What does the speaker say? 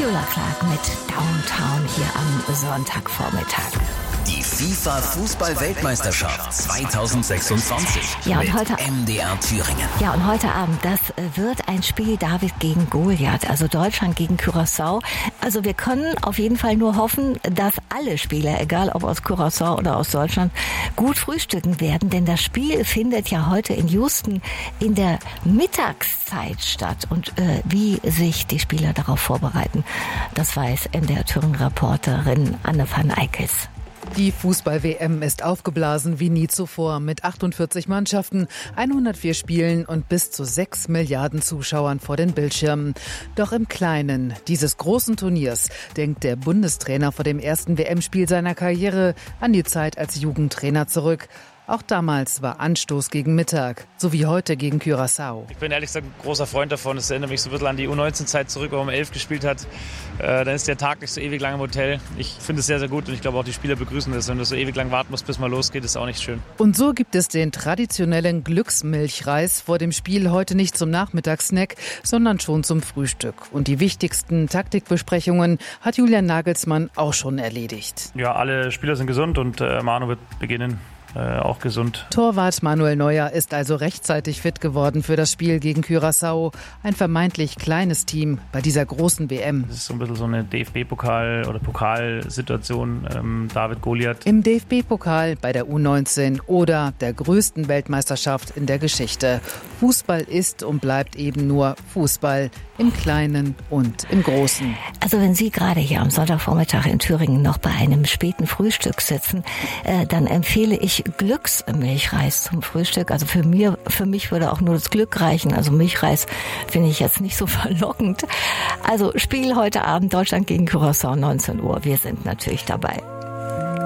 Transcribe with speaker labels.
Speaker 1: Petula Clark mit Downtown hier am Sonntagvormittag.
Speaker 2: Die FIFA-Fußball-Weltmeisterschaft 2026
Speaker 1: Ja, und
Speaker 2: mit
Speaker 1: heute
Speaker 2: MDR Thüringen.
Speaker 1: Ja, und heute Abend, das wird ein Spiel David gegen Goliath, also Deutschland gegen Curaçao. Also wir können auf jeden Fall nur hoffen, dass alle Spieler, egal ob aus Curaçao oder aus Deutschland, gut frühstücken werden, denn das Spiel findet ja heute in Houston in der Mittagszeit statt. Und wie sich die Spieler darauf vorbereiten, das weiß MDR Thüringen-Reporterin Anne van Eickels.
Speaker 3: Die Fußball-WM ist aufgeblasen wie nie zuvor mit 48 Mannschaften, 104 Spielen und bis zu 6 Milliarden Zuschauern vor den Bildschirmen. Doch im Kleinen dieses großen Turniers denkt der Bundestrainer vor dem ersten WM-Spiel seiner Karriere an die Zeit als Jugendtrainer zurück. Auch damals war Anstoß gegen Mittag, so wie heute gegen Curaçao.
Speaker 4: Ich bin ehrlich gesagt ein großer Freund davon. Es erinnert mich so ein bisschen an die U19-Zeit zurück, wo man 11 gespielt hat. Dann ist der Tag nicht so ewig lang im Hotel. Ich finde es sehr, sehr gut und ich glaube auch die Spieler begrüßen das. Wenn du so ewig lang warten musst, bis mal losgeht, ist auch nicht schön.
Speaker 3: Und so gibt es den traditionellen Glücksmilchreis vor dem Spiel heute nicht zum Nachmittagssnack, sondern schon zum Frühstück. Und die wichtigsten Taktikbesprechungen hat Julian Nagelsmann auch schon erledigt.
Speaker 4: Ja, alle Spieler sind gesund und Manu wird beginnen. Auch gesund.
Speaker 3: Torwart Manuel Neuer ist also rechtzeitig fit geworden für das Spiel gegen Curaçao. Ein vermeintlich kleines Team bei dieser großen WM.
Speaker 4: Das ist so ein bisschen so eine DFB-Pokal- oder Pokalsituation, David Goliath.
Speaker 3: Im DFB-Pokal, bei der U19 oder der größten Weltmeisterschaft in der Geschichte. Fußball ist und bleibt eben nur Fußball im Kleinen und im Großen.
Speaker 1: Also wenn Sie gerade hier am Sonntagvormittag in Thüringen noch bei einem späten Frühstück sitzen, dann empfehle ich Glücksmilchreis zum Frühstück. Also für mich würde auch nur das Glück reichen. Also Milchreis finde ich jetzt nicht so verlockend. Also Spiel heute Abend Deutschland gegen Curaçao 19 Uhr. Wir sind natürlich dabei.